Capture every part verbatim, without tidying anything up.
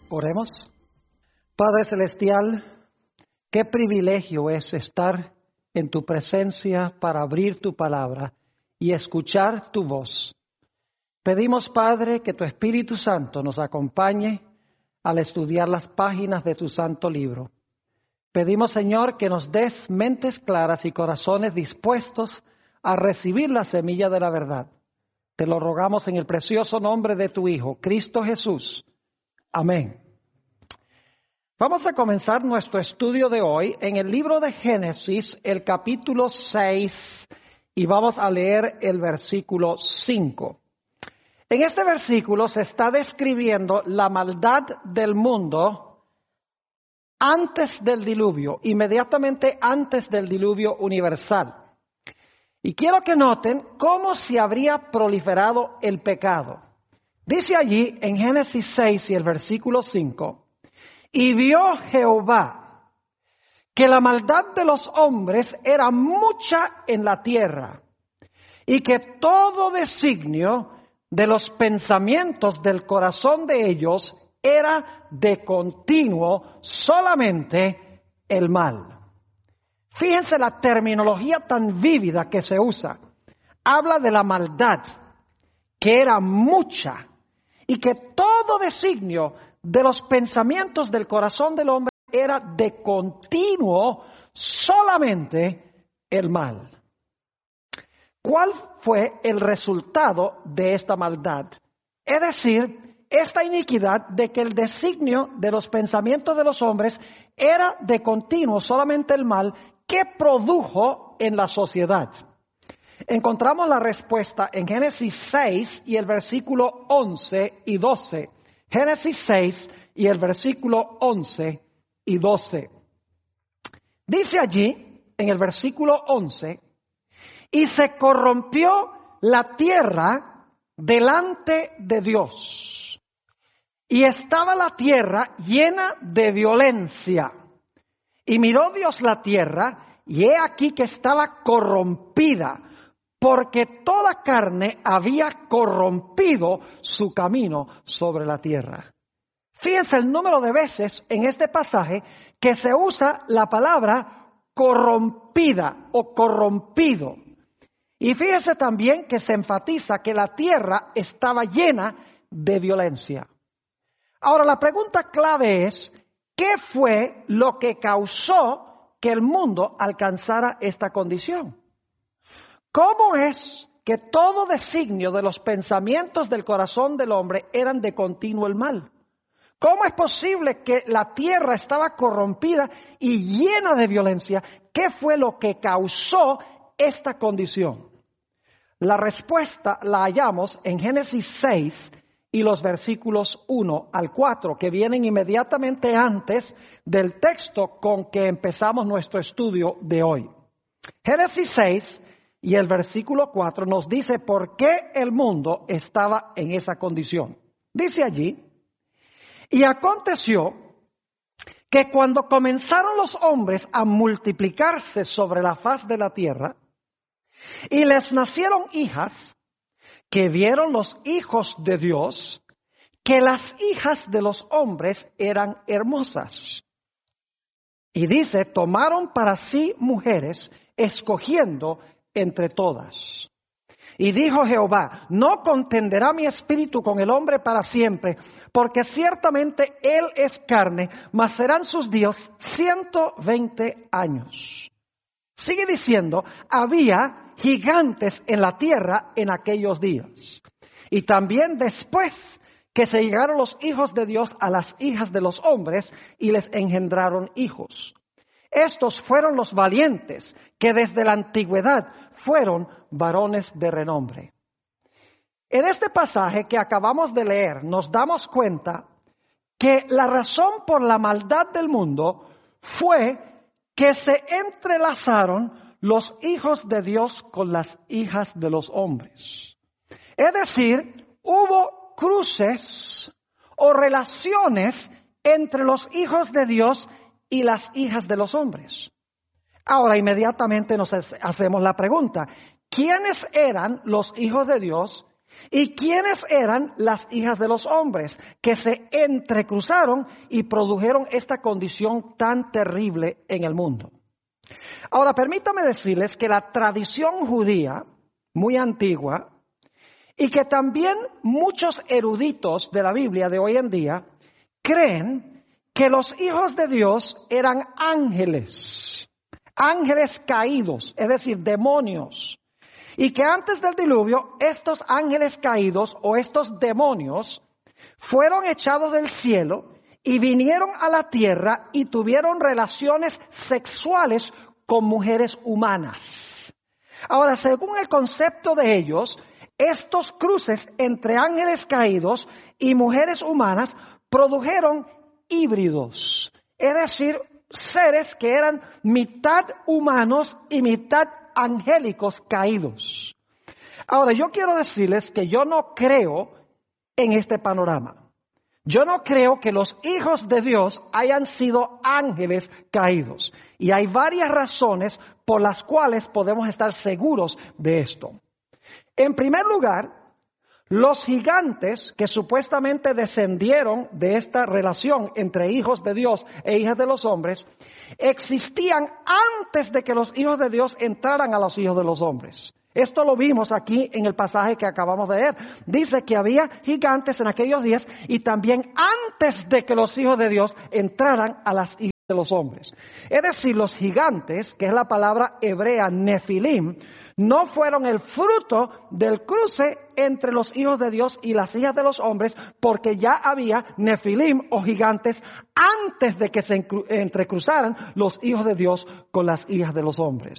Oremos. Padre Celestial, qué privilegio es estar en tu presencia para abrir tu palabra y escuchar tu voz. Pedimos, Padre, que tu Espíritu Santo nos acompañe al estudiar las páginas de tu santo libro. Pedimos, Señor, que nos des mentes claras y corazones dispuestos a recibir la semilla de la verdad. Te lo rogamos en el precioso nombre de tu Hijo, Cristo Jesús. Amén. Vamos a comenzar nuestro estudio de hoy en el libro de Génesis, el capítulo seis, y vamos a leer el versículo cinco. En este versículo se está describiendo la maldad del mundo antes del diluvio, inmediatamente antes del diluvio universal. Y quiero que noten cómo se habría proliferado el pecado. Dice allí en Génesis seis y el versículo cinco, y vio Jehová que la maldad de los hombres era mucha en la tierra, y que todo designio de los pensamientos del corazón de ellos era de continuo solamente el mal. Fíjense la terminología tan vívida que se usa. Habla de la maldad, que era mucha, y que todo designio de los pensamientos del corazón del hombre era de continuo solamente el mal. ¿Cuál fue el resultado de esta maldad? Es decir, esta iniquidad de que el designio de los pensamientos de los hombres era de continuo solamente el mal que produjo en la sociedad. Encontramos la respuesta en Génesis seis y el versículo once y doce. Génesis seis y el versículo once y doce. Dice allí, en el versículo once, y se corrompió la tierra delante de Dios, y estaba la tierra llena de violencia. Y miró Dios la tierra, y he aquí que estaba corrompida, porque toda carne había corrompido su camino sobre la tierra. Fíjense el número de veces en este pasaje que se usa la palabra corrompida o corrompido. Y fíjense también que se enfatiza que la tierra estaba llena de violencia. Ahora, la pregunta clave es, ¿qué fue lo que causó que el mundo alcanzara esta condición? ¿Cómo es que todo designio de los pensamientos del corazón del hombre eran de continuo el mal? ¿Cómo es posible que la tierra estaba corrompida y llena de violencia? ¿Qué fue lo que causó esta condición? La respuesta la hallamos en Génesis seis y los versículos uno al cuatro, que vienen inmediatamente antes del texto con que empezamos nuestro estudio de hoy. Génesis seis y el versículo cuatro nos dice por qué el mundo estaba en esa condición. Dice allí, y aconteció que cuando comenzaron los hombres a multiplicarse sobre la faz de la tierra, y les nacieron hijas, que vieron los hijos de Dios, que las hijas de los hombres eran hermosas. Y dice, tomaron para sí mujeres, escogiendo entre todas. Y dijo Jehová, no contenderá mi espíritu con el hombre para siempre, porque ciertamente él es carne, mas serán sus días ciento veinte años. Sigue diciendo, había gigantes en la tierra en aquellos días. Y también después que se llegaron los hijos de Dios a las hijas de los hombres y les engendraron hijos. Estos fueron los valientes que desde la antigüedad fueron varones de renombre. En este pasaje que acabamos de leer nos damos cuenta que la razón por la maldad del mundo fue que se entrelazaron los hijos de Dios con las hijas de los hombres. Es decir, hubo cruces o relaciones entre los hijos de Dios y las hijas de los hombres. Ahora inmediatamente nos hacemos la pregunta, ¿quiénes eran los hijos de Dios ¿Y quiénes eran las hijas de los hombres que se entrecruzaron y produjeron esta condición tan terrible en el mundo? Ahora, permítame decirles que la tradición judía, muy antigua, y que también muchos eruditos de la Biblia de hoy en día, creen que los hijos de Dios eran ángeles, ángeles caídos, es decir, demonios. Y que antes del diluvio, estos ángeles caídos o estos demonios fueron echados del cielo y vinieron a la tierra y tuvieron relaciones sexuales con mujeres humanas. Ahora, según el concepto de ellos, estos cruces entre ángeles caídos y mujeres humanas produjeron híbridos, es decir, seres que eran mitad humanos y mitad angélicos caídos. Ahora, yo quiero decirles que yo no creo en este panorama. Yo no creo que los hijos de Dios hayan sido ángeles caídos. Y hay varias razones por las cuales podemos estar seguros de esto. En primer lugar, los gigantes que supuestamente descendieron de esta relación entre hijos de Dios e hijas de los hombres, existían antes de que los hijos de Dios entraran a los hijos de los hombres. Esto lo vimos aquí en el pasaje que acabamos de leer. Dice que había gigantes en aquellos días y también antes de que los hijos de Dios entraran a las hijas de los hombres. Es decir, los gigantes, que es la palabra hebrea nefilim, no fueron el fruto del cruce entre los hijos de Dios y las hijas de los hombres, porque ya había nefilim o gigantes antes de que se entrecruzaran los hijos de Dios con las hijas de los hombres.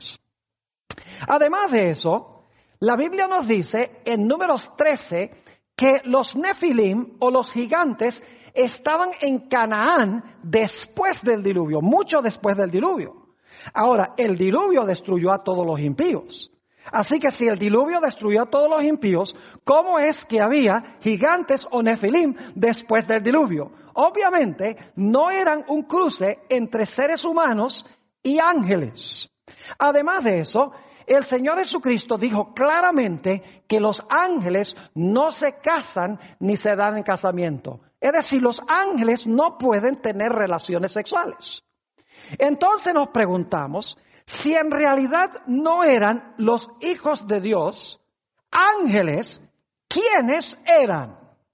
Además de eso, la Biblia nos dice en Números trece que los nefilim o los gigantes estaban en Canaán después del diluvio, mucho después del diluvio. Ahora, el diluvio destruyó a todos los impíos. Así que si el diluvio destruyó a todos los impíos, ¿cómo es que había gigantes o nefilim después del diluvio? Obviamente, no eran un cruce entre seres humanos y ángeles. Además de eso, el Señor Jesucristo dijo claramente que los ángeles no se casan ni se dan en casamiento. Es decir, los ángeles no pueden tener relaciones sexuales. Entonces nos preguntamos, si en realidad no eran los hijos de Dios, ángeles, ¿quiénes eran?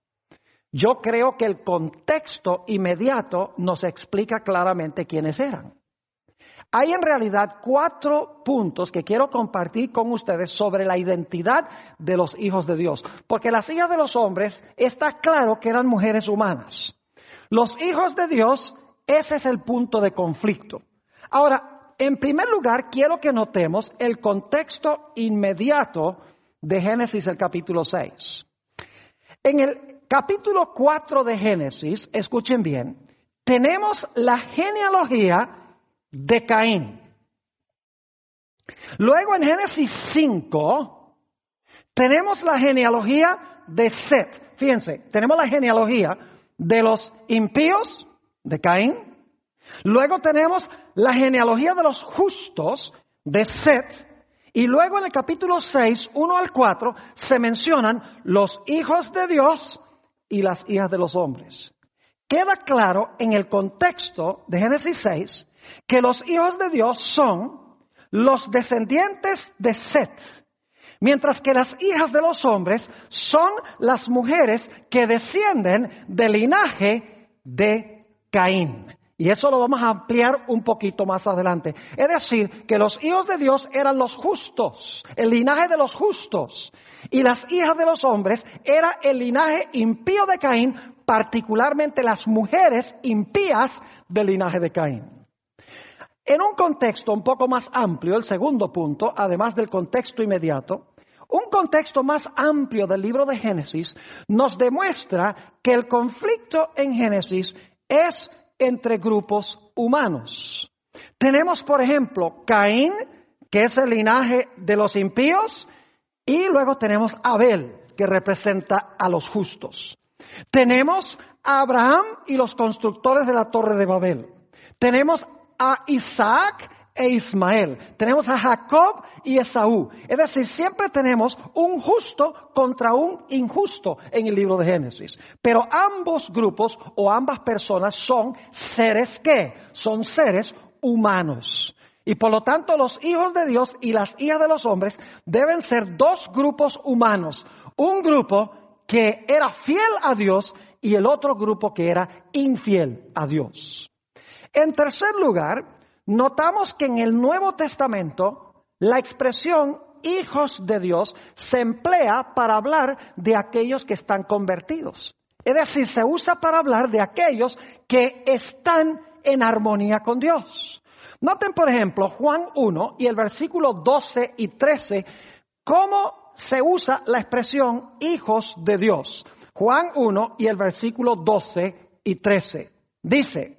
Yo creo que el contexto inmediato nos explica claramente quiénes eran. Hay en realidad cuatro puntos que quiero compartir con ustedes sobre la identidad de los hijos de Dios. Porque las hijas de los hombres está claro que eran mujeres humanas. Los hijos de Dios, ese es el punto de conflicto. Ahora, en primer lugar, quiero que notemos el contexto inmediato de Génesis, el capítulo seis. En el capítulo cuatro de Génesis, escuchen bien, tenemos la genealogía de Caín. Luego en Génesis cinco, tenemos la genealogía de Set. Fíjense, tenemos la genealogía de los impíos, de Caín. Luego tenemos la genealogía de los justos de Set, y luego en el capítulo seis, uno al cuatro, se mencionan los hijos de Dios y las hijas de los hombres. Queda claro en el contexto de Génesis seis que los hijos de Dios son los descendientes de Set, mientras que las hijas de los hombres son las mujeres que descienden del linaje de Caín. Y eso lo vamos a ampliar un poquito más adelante. Es decir, que los hijos de Dios eran los justos, el linaje de los justos. Y las hijas de los hombres era el linaje impío de Caín, particularmente las mujeres impías del linaje de Caín. En un contexto un poco más amplio, el segundo punto, además del contexto inmediato, un contexto más amplio del libro de Génesis nos demuestra que el conflicto en Génesis es entre grupos humanos. Tenemos, por ejemplo, Caín, que es el linaje de los impíos, y luego tenemos Abel, que representa a los justos. Tenemos a Abraham y los constructores de la Torre de Babel. Tenemos a Isaac e Ismael. Tenemos a Jacob y Esaú. Es decir, siempre tenemos un justo contra un injusto en el libro de Génesis. Pero ambos grupos o ambas personas son seres ¿qué? Son seres humanos. Y por lo tanto los hijos de Dios y las hijas de los hombres deben ser dos grupos humanos. Un grupo que era fiel a Dios y el otro grupo que era infiel a Dios. En tercer lugar, notamos que en el Nuevo Testamento la expresión hijos de Dios se emplea para hablar de aquellos que están convertidos. Es decir, se usa para hablar de aquellos que están en armonía con Dios. Noten, por ejemplo, Juan uno y el versículo doce y trece, cómo se usa la expresión hijos de Dios. Juan uno y el versículo doce y trece. Dice: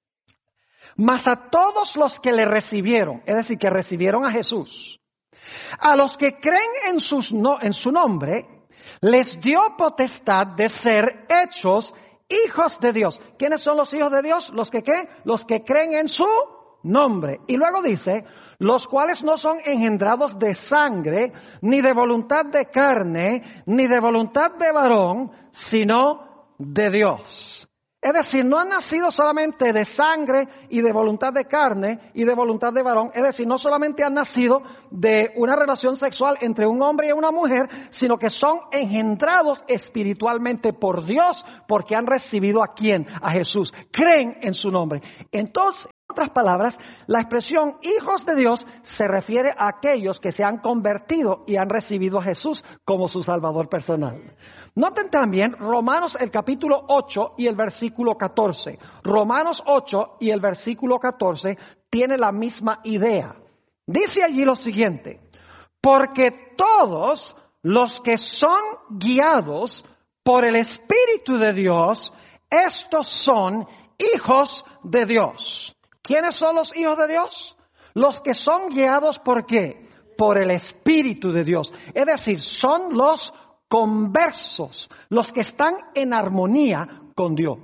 mas a todos los que le recibieron, es decir, que recibieron a Jesús, a los que creen en, sus no, en su nombre, les dio potestad de ser hechos hijos de Dios. ¿Quiénes son los hijos de Dios? Los que ¿qué? Los que creen en su nombre. Y luego dice, los cuales no son engendrados de sangre, ni de voluntad de carne, ni de voluntad de varón, sino de Dios. Es decir, no han nacido solamente de sangre y de voluntad de carne y de voluntad de varón. Es decir, no solamente han nacido de una relación sexual entre un hombre y una mujer, sino que son engendrados espiritualmente por Dios porque han recibido a quién, a Jesús. Creen en su nombre. Entonces, en otras palabras, la expresión hijos de Dios se refiere a aquellos que se han convertido y han recibido a Jesús como su Salvador personal. Noten también Romanos el capítulo ocho y el versículo catorce. Romanos ocho y el versículo catorce tiene la misma idea. Dice allí lo siguiente: porque todos los que son guiados por el Espíritu de Dios, estos son hijos de Dios. ¿Quiénes son los hijos de Dios? Los que son guiados ¿por qué? Por el Espíritu de Dios. Es decir, son los conversos, los que están en armonía con Dios.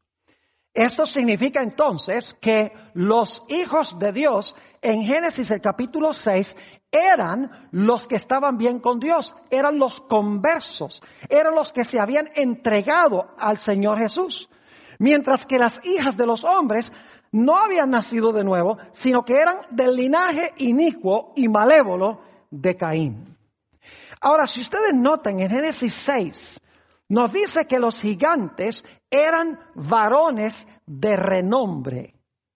Esto significa entonces que los hijos de Dios en Génesis el capítulo seis eran los que estaban bien con Dios, eran los conversos, eran los que se habían entregado al Señor Jesús, mientras que las hijas de los hombres no habían nacido de nuevo, sino que eran del linaje inicuo y malévolo de Caín. Ahora, si ustedes notan en Génesis seis, nos dice que los gigantes eran varones de renombre.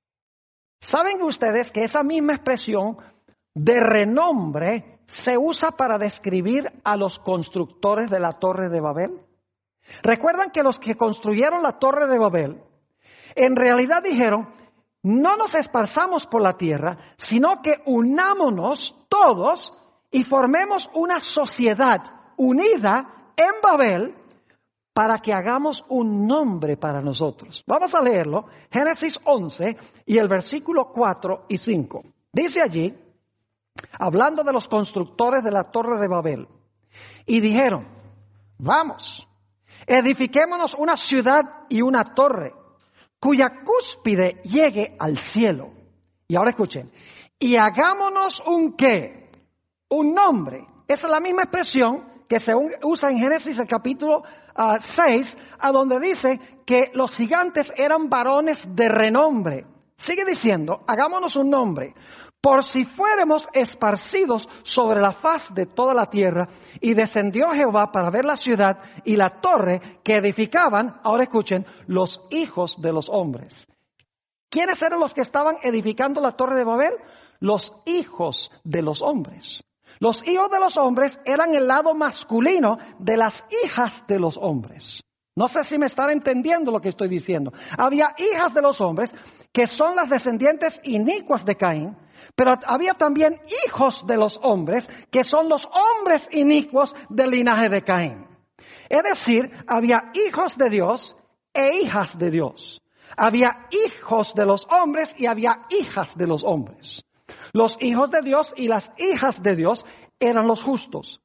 ¿Saben ustedes que esa misma expresión de renombre se usa para describir a los constructores de la Torre de Babel? ¿Recuerdan que los que construyeron la Torre de Babel en realidad dijeron: no nos esparzamos por la tierra, sino que unámonos todos y formemos una sociedad unida en Babel para que hagamos un nombre para nosotros? Vamos a leerlo, Génesis once y el versículo cuatro y cinco. Dice allí, hablando de los constructores de la Torre de Babel, y dijeron: vamos, edifiquémonos una ciudad y una torre, cuya cúspide llegue al cielo. Y ahora escuchen, y hagámonos un ¿qué? Un nombre. Esa es la misma expresión que se usa en Génesis el capítulo uh, seis, a donde dice que los gigantes eran varones de renombre. Sigue diciendo, hagámonos un nombre, por si fuéramos esparcidos sobre la faz de toda la tierra. Y descendió Jehová para ver la ciudad y la torre que edificaban, ahora escuchen, los hijos de los hombres. ¿Quiénes eran los que estaban edificando la Torre de Babel? Los hijos de los hombres. Los hijos de los hombres eran el lado masculino de las hijas de los hombres. No sé si me están entendiendo lo que estoy diciendo. Había hijas de los hombres que son las descendientes inicuas de Caín, pero había también hijos de los hombres que son los hombres inicuos del linaje de Caín. Es decir, había hijos de Dios e hijas de Dios. Había hijos de los hombres y había hijas de los hombres. Los hijos de Dios y las hijas de Dios eran los justos.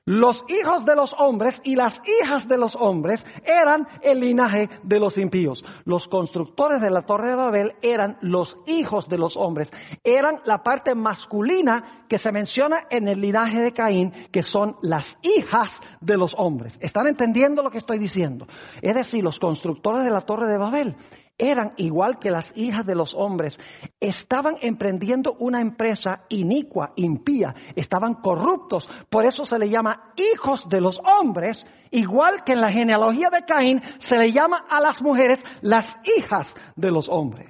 Los hijos de los hombres y las hijas de los hombres eran el linaje de los impíos. Los constructores de la Torre de Babel eran los hijos de los hombres. Eran la parte masculina que se menciona en el linaje de Caín, que son las hijas de los hombres. ¿Están entendiendo lo que estoy diciendo? Es decir, los constructores de la Torre de Babel eran igual que las hijas de los hombres. Estaban emprendiendo una empresa inicua, impía. Estaban corruptos. Por eso se le llama hijos de los hombres. Igual que en la genealogía de Caín se le llama a las mujeres las hijas de los hombres.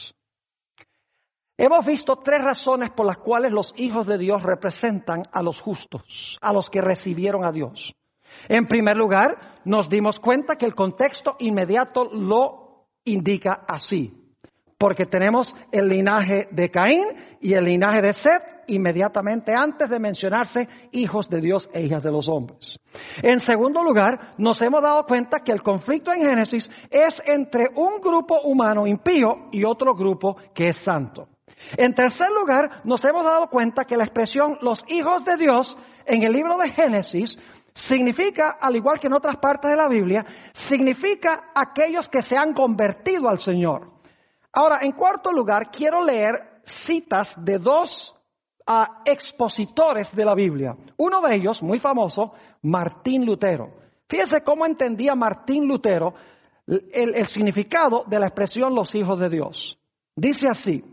Hemos visto tres razones por las cuales los hijos de Dios representan a los justos, a los que recibieron a Dios. En primer lugar, nos dimos cuenta que el contexto inmediato lo indica así, porque tenemos el linaje de Caín y el linaje de Set inmediatamente antes de mencionarse hijos de Dios e hijas de los hombres. En segundo lugar, nos hemos dado cuenta que el conflicto en Génesis es entre un grupo humano impío y otro grupo que es santo. En tercer lugar, nos hemos dado cuenta que la expresión los hijos de Dios en el libro de Génesis significa, al igual que en otras partes de la Biblia, significa aquellos que se han convertido al Señor. Ahora, en cuarto lugar, quiero leer citas de dos uh, expositores de la Biblia. Uno de ellos, muy famoso, Martín Lutero. Fíjense cómo entendía Martín Lutero el, el significado de la expresión los hijos de Dios. Dice así: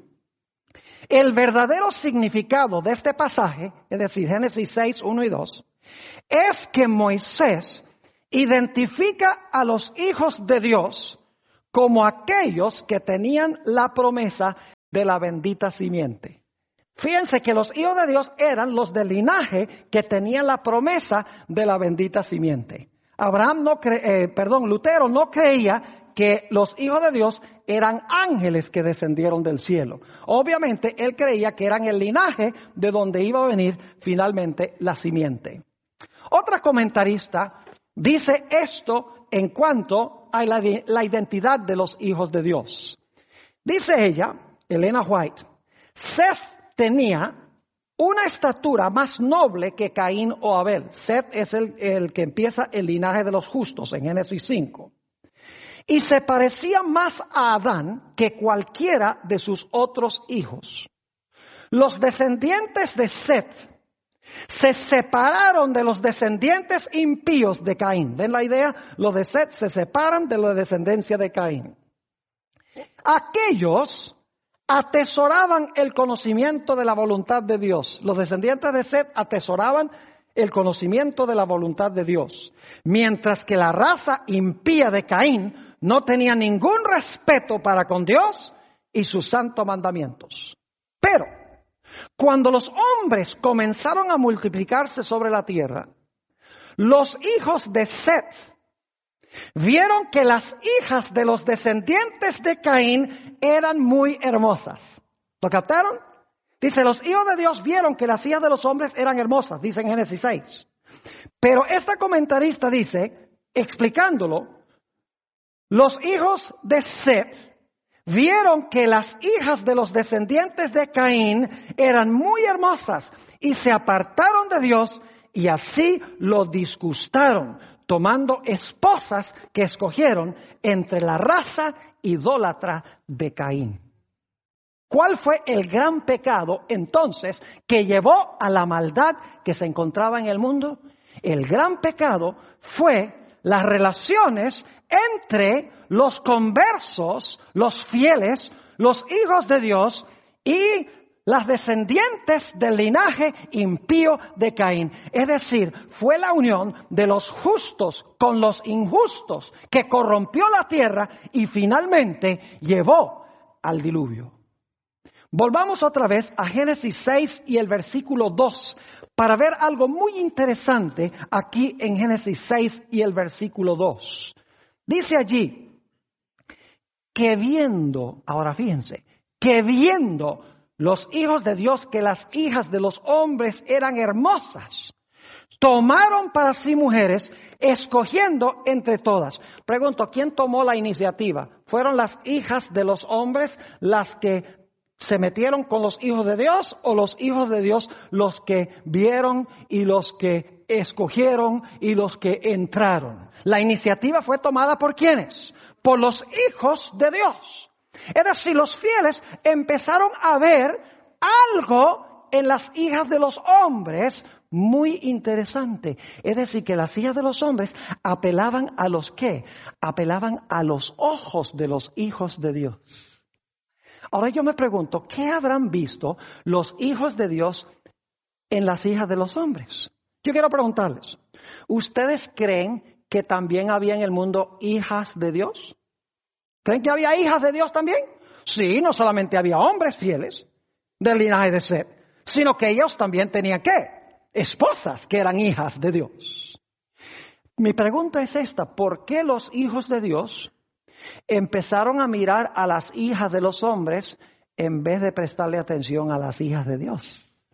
el verdadero significado de este pasaje, es decir, Génesis seis, uno y dos, es que Moisés identifica a los hijos de Dios como aquellos que tenían la promesa de la bendita simiente. Fíjense que los hijos de Dios eran los del linaje que tenían la promesa de la bendita simiente. Abraham no cre- eh, perdón, Lutero no creía que los hijos de Dios eran ángeles que descendieron del cielo. Obviamente él creía que eran el linaje de donde iba a venir finalmente la simiente. Otra comentarista dice esto en cuanto a la, la identidad de los hijos de Dios. Dice ella, Elena White, Seth tenía una estatura más noble que Caín o Abel. Seth es el, el que empieza el linaje de los justos en Génesis cinco. Y se parecía más a Adán que cualquiera de sus otros hijos. Los descendientes de Seth se separaron de los descendientes impíos de Caín. ¿Ven la idea? Los de Seth se separan de la descendencia de Caín. Aquellos atesoraban el conocimiento de la voluntad de Dios. Los descendientes de Seth atesoraban el conocimiento de la voluntad de Dios. Mientras que la raza impía de Caín no tenía ningún respeto para con Dios y sus santos mandamientos. Pero cuando los hombres comenzaron a multiplicarse sobre la tierra, los hijos de Seth vieron que las hijas de los descendientes de Caín eran muy hermosas. ¿Lo captaron? Dice, los hijos de Dios vieron que las hijas de los hombres eran hermosas, dice en Génesis seis. Pero esta comentarista dice, explicándolo, los hijos de Seth vieron que las hijas de los descendientes de Caín eran muy hermosas y se apartaron de Dios y así lo disgustaron, tomando esposas que escogieron entre la raza idólatra de Caín. ¿Cuál fue el gran pecado entonces que llevó a la maldad que se encontraba en el mundo? El gran pecado fue las relaciones entre los conversos, los fieles, los hijos de Dios y las descendientes del linaje impío de Caín. Es decir, fue la unión de los justos con los injustos que corrompió la tierra y finalmente llevó al diluvio. Volvamos otra vez a Génesis seis y el versículo dos para ver algo muy interesante aquí en Génesis seis y el versículo dos. Dice allí que viendo, ahora fíjense, que viendo los hijos de Dios que las hijas de los hombres eran hermosas, tomaron para sí mujeres, escogiendo entre todas. Pregunto, ¿quién tomó la iniciativa? ¿Fueron las hijas de los hombres las que se metieron con los hijos de Dios o los hijos de Dios los que vieron y los que escogieron y los que entraron? La iniciativa fue tomada ¿por quiénes? Por los hijos de Dios. Es decir, los fieles empezaron a ver algo en las hijas de los hombres muy interesante. Es decir, que las hijas de los hombres apelaban a los ¿qué? Apelaban a los ojos de los hijos de Dios. Ahora yo me pregunto, ¿qué habrán visto los hijos de Dios en las hijas de los hombres? Yo quiero preguntarles, ¿ustedes creen que también había en el mundo hijas de Dios? ¿Creen que había hijas de Dios también? Sí, no solamente había hombres fieles del linaje de Set, sino que ellos también tenían ¿qué? Esposas que eran hijas de Dios. Mi pregunta es esta, ¿por qué los hijos de Dios empezaron a mirar a las hijas de los hombres en vez de prestarle atención a las hijas de Dios?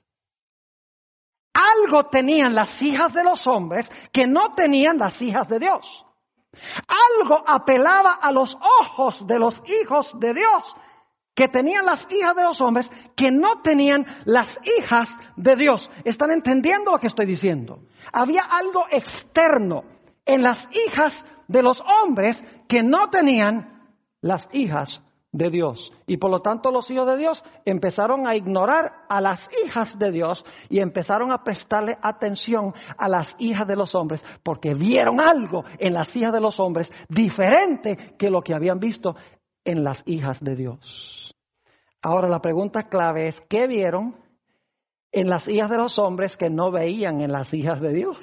Algo tenían las hijas de los hombres que no tenían las hijas de Dios. Algo apelaba a los ojos de los hijos de Dios que tenían las hijas de los hombres que no tenían las hijas de Dios. ¿Están entendiendo lo que estoy diciendo? Había algo externo en las hijas de los hombres que no tenían las hijas de Dios. Y por lo tanto los hijos de Dios empezaron a ignorar a las hijas de Dios y empezaron a prestarle atención a las hijas de los hombres porque vieron algo en las hijas de los hombres diferente que lo que habían visto en las hijas de Dios. Ahora la pregunta clave es, ¿qué vieron en las hijas de los hombres que no veían en las hijas de Dios?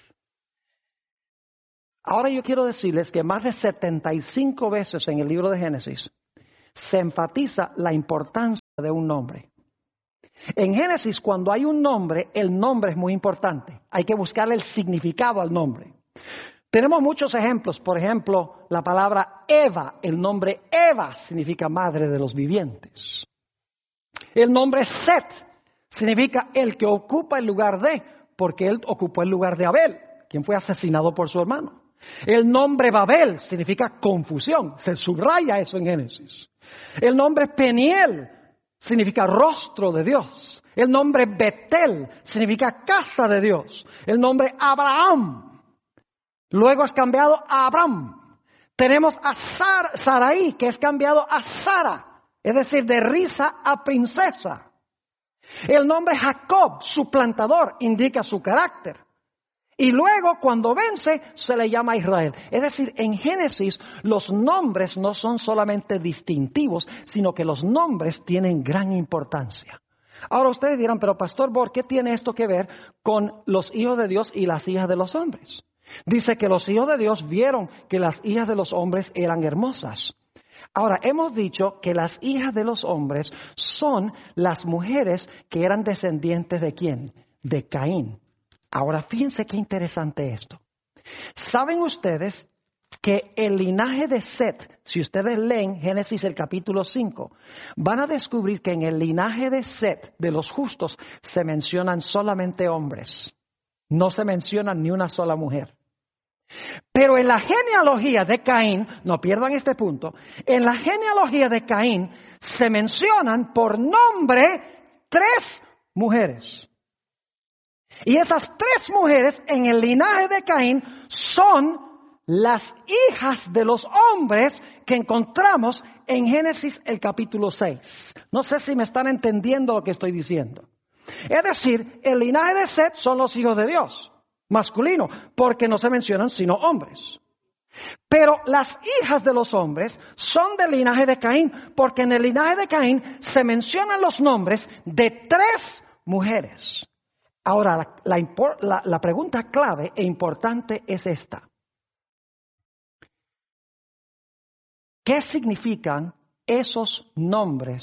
Ahora yo quiero decirles que más de setenta y cinco veces en el libro de Génesis se enfatiza la importancia de un nombre. En Génesis, cuando hay un nombre, el nombre es muy importante. Hay que buscarle el significado al nombre. Tenemos muchos ejemplos. Por ejemplo, la palabra Eva. El nombre Eva significa madre de los vivientes. El nombre Set significa el que ocupa el lugar de, porque él ocupó el lugar de Abel, quien fue asesinado por su hermano. El nombre Babel significa confusión. Se subraya eso en Génesis. El nombre Peniel significa rostro de Dios. El nombre Betel significa casa de Dios. El nombre Abraham luego es cambiado a Abram. Tenemos a Sar, Sarai, que es cambiado a Sara, es decir, de risa a princesa. El nombre Jacob, suplantador, indica su carácter. Y luego, cuando vence, se le llama Israel. Es decir, en Génesis los nombres no son solamente distintivos, sino que los nombres tienen gran importancia. Ahora ustedes dirán, pero Pastor Bor, ¿qué tiene esto que ver con los hijos de Dios y las hijas de los hombres? Dice que los hijos de Dios vieron que las hijas de los hombres eran hermosas. Ahora, hemos dicho que las hijas de los hombres son las mujeres que eran descendientes ¿de quién? De Caín. Ahora, fíjense qué interesante esto. ¿Saben ustedes que el linaje de Set, si ustedes leen Génesis el capítulo cinco, van a descubrir que en el linaje de Set, de los justos, se mencionan solamente hombres. No se menciona ni una sola mujer. Pero en la genealogía de Caín, no pierdan este punto, en la genealogía de Caín se mencionan por nombre tres mujeres. Y esas tres mujeres en el linaje de Caín son las hijas de los hombres que encontramos en Génesis el capítulo seis. No sé si me están entendiendo lo que estoy diciendo. Es decir, el linaje de Set son los hijos de Dios, masculino, porque no se mencionan sino hombres. Pero las hijas de los hombres son del linaje de Caín, porque en el linaje de Caín se mencionan los nombres de tres mujeres. Ahora, la, la, la, la pregunta clave e importante es esta. ¿Qué significan esos nombres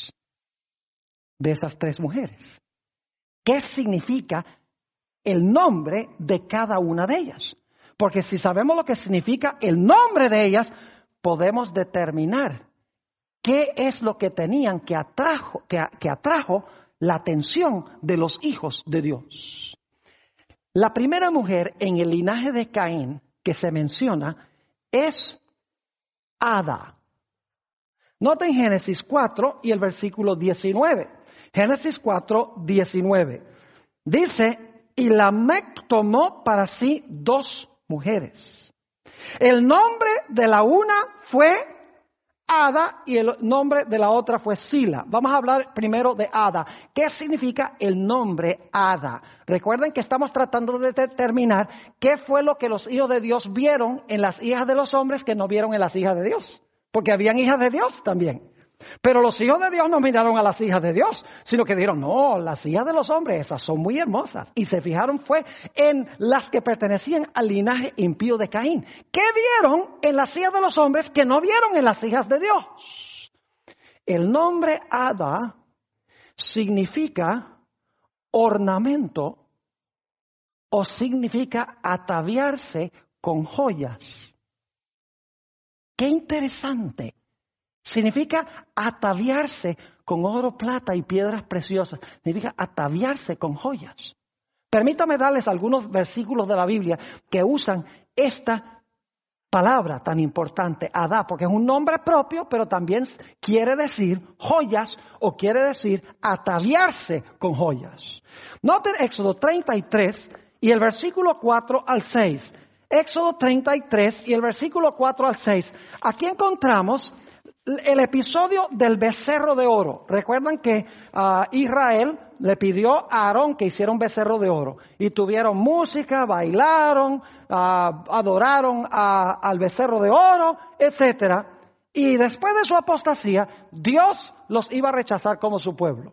de esas tres mujeres? ¿Qué significa el nombre de cada una de ellas? Porque si sabemos lo que significa el nombre de ellas, podemos determinar qué es lo que tenían que atrajo, que, que atrajo la atención de los hijos de Dios. La primera mujer en el linaje de Caín que se menciona es Ada. Noten Génesis cuatro y el versículo diecinueve. Génesis cuatro, diecinueve. Dice, y Lamec tomó para sí dos mujeres. El nombre de la una fue Ada y el nombre de la otra fue Sila. Vamos a hablar primero de Ada. ¿Qué significa el nombre Ada? Recuerden que estamos tratando de determinar qué fue lo que los hijos de Dios vieron en las hijas de los hombres que no vieron en las hijas de Dios. Porque habían hijas de Dios también. Pero los hijos de Dios no miraron a las hijas de Dios, sino que dijeron, no, las hijas de los hombres, esas son muy hermosas. Y se fijaron fue en las que pertenecían al linaje impío de Caín. ¿Qué vieron en las hijas de los hombres que no vieron en las hijas de Dios? El nombre Ada significa ornamento o significa ataviarse con joyas. ¡Qué interesante! Significa ataviarse con oro, plata y piedras preciosas. Significa ataviarse con joyas. Permítame darles algunos versículos de la Biblia que usan esta palabra tan importante, Adá, porque es un nombre propio, pero también quiere decir joyas o quiere decir ataviarse con joyas. Noten Éxodo treinta y tres y el versículo cuatro al seis. Éxodo treinta y tres y el versículo cuatro al seis. Aquí encontramos el episodio del becerro de oro. Recuerdan que uh, Israel le pidió a Aarón que hiciera un becerro de oro. Y tuvieron música, bailaron, uh, adoraron a, al becerro de oro, etcétera. Y después de su apostasía, Dios los iba a rechazar como su pueblo.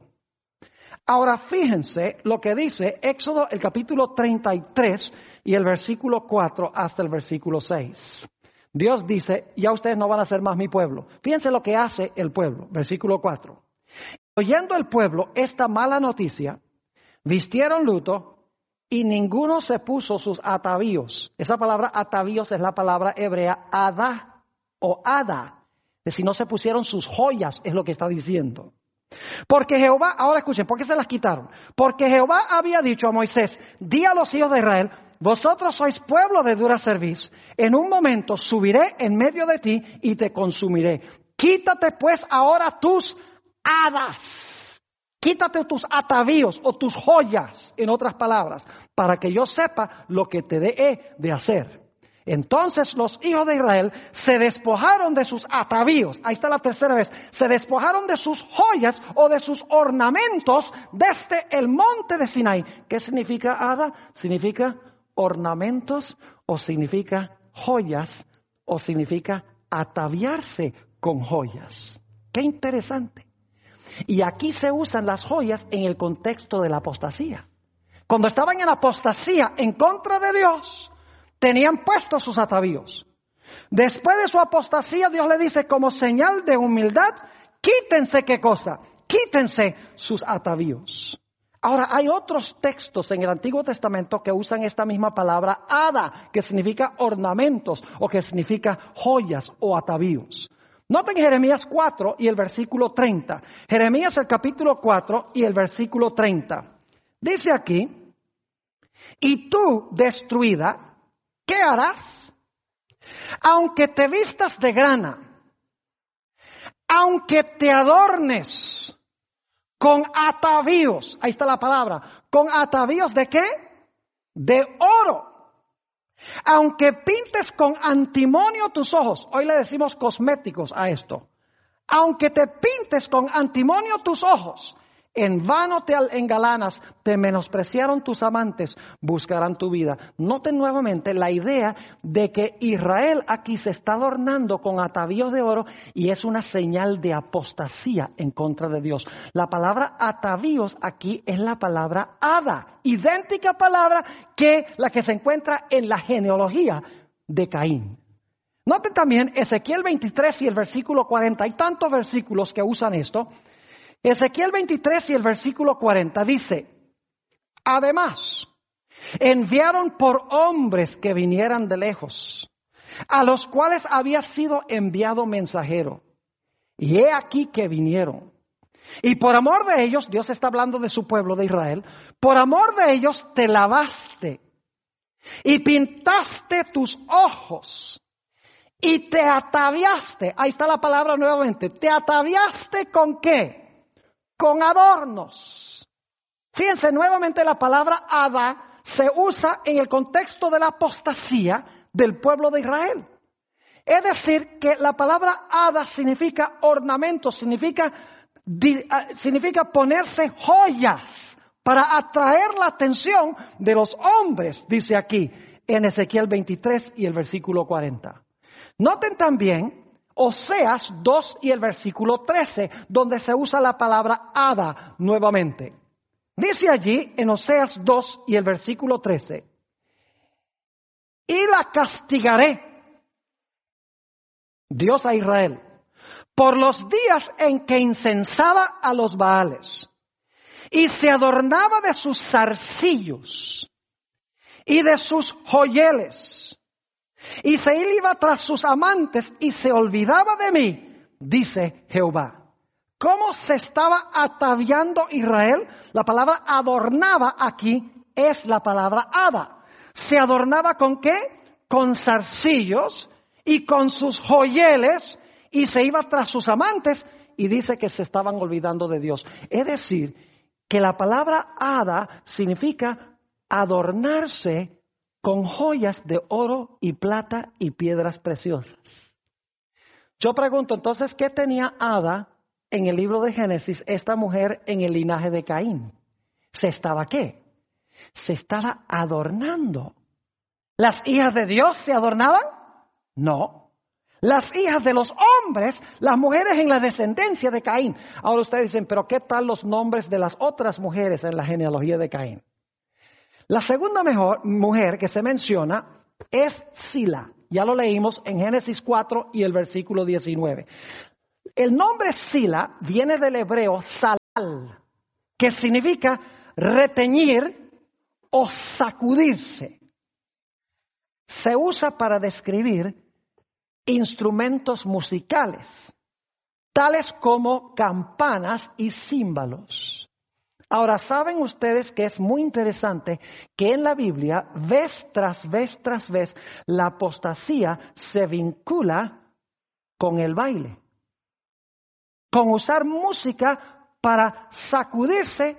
Ahora fíjense lo que dice Éxodo el capítulo treinta y tres y el versículo cuatro hasta el versículo seis. Dios dice, ya ustedes no van a ser más mi pueblo. Fíjense lo que hace el pueblo. Versículo cuatro. Oyendo el pueblo esta mala noticia, vistieron luto y ninguno se puso sus atavíos. Esa palabra atavíos es la palabra hebrea Adá o Ada. Es decir, no se pusieron sus joyas, es lo que está diciendo. Porque Jehová, ahora escuchen, ¿por qué se las quitaron? Porque Jehová había dicho a Moisés, di a los hijos de Israel, vosotros sois pueblo de dura cerviz. En un momento subiré en medio de ti y te consumiré. Quítate pues ahora tus hadas. Quítate tus atavíos o tus joyas, en otras palabras, para que yo sepa lo que te dé de hacer. Entonces los hijos de Israel se despojaron de sus atavíos. Ahí está la tercera vez. Se despojaron de sus joyas o de sus ornamentos desde el monte de Sinaí. ¿Qué significa hada? Significa ornamentos o significa joyas o significa ataviarse con joyas. ¡Qué interesante! Y aquí se usan las joyas en el contexto de la apostasía. Cuando estaban en apostasía en contra de Dios, tenían puestos sus atavíos. Después de su apostasía, Dios le dice como señal de humildad, quítense qué cosa, quítense sus atavíos. Ahora, hay otros textos en el Antiguo Testamento que usan esta misma palabra hada, que significa ornamentos o que significa joyas o atavíos. Noten Jeremías cuatro y el versículo treinta. Jeremías el capítulo cuatro y el versículo treinta. Dice aquí, y tú destruida, ¿qué harás? Aunque te vistas de grana, aunque te adornes con atavíos, ahí está la palabra, con atavíos de qué? De oro. Aunque pintes con antimonio tus ojos, hoy le decimos cosméticos a esto. Aunque te pintes con antimonio tus ojos, en vano te engalanas, te menospreciaron tus amantes, buscarán tu vida. Noten nuevamente la idea de que Israel aquí se está adornando con atavíos de oro y es una señal de apostasía en contra de Dios. La palabra atavíos aquí es la palabra hada, idéntica palabra que la que se encuentra en la genealogía de Caín. Noten también Ezequiel veintitrés y el versículo cuarenta, hay tantos versículos que usan esto. Ezequiel veintitrés y el versículo cuarenta dice, además, enviaron por hombres que vinieran de lejos, a los cuales había sido enviado mensajero. Y he aquí que vinieron. Y por amor de ellos, Dios está hablando de su pueblo de Israel, por amor de ellos te lavaste y pintaste tus ojos y te ataviaste, ahí está la palabra nuevamente, te ataviaste ¿con qué? Con adornos. Fíjense, nuevamente la palabra ada se usa en el contexto de la apostasía del pueblo de Israel. Es decir, que la palabra ada significa ornamento, significa, significa ponerse joyas para atraer la atención de los hombres, dice aquí en Ezequiel veintitrés y el versículo cuarenta. Noten también Oseas dos y el versículo trece, donde se usa la palabra ada nuevamente. Dice allí en Oseas dos y el versículo trece, y la castigaré, Dios a Israel, por los días en que incensaba a los Baales y se adornaba de sus zarcillos y de sus joyeles, y se iba tras sus amantes y se olvidaba de mí, dice Jehová. ¿Cómo se estaba ataviando Israel? La palabra adornaba aquí es la palabra ada. ¿Se adornaba con qué? Con zarcillos y con sus joyeles, y se iba tras sus amantes, y dice que se estaban olvidando de Dios. Es decir, que la palabra ada significa adornarse con joyas de oro y plata y piedras preciosas. Yo pregunto entonces, ¿qué tenía Ada en el libro de Génesis, esta mujer en el linaje de Caín? ¿Se estaba qué? Se estaba adornando. ¿Las hijas de Dios se adornaban? No. Las hijas de los hombres, las mujeres en la descendencia de Caín. Ahora ustedes dicen, pero ¿qué tal los nombres de las otras mujeres en la genealogía de Caín? La segunda mejor, mujer que se menciona es Sila. Ya lo leímos en Génesis cuatro y el versículo diecinueve. El nombre Sila viene del hebreo salal, que significa reteñir o sacudirse. Se usa para describir instrumentos musicales, tales como campanas y címbalos. Ahora, ¿saben ustedes que es muy interesante que en la Biblia, vez tras vez tras vez, la apostasía se vincula con el baile? Con usar música para sacudirse